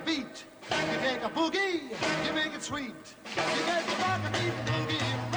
beat. You take a boogie, you make it sweet. You take a rock a beat boogie.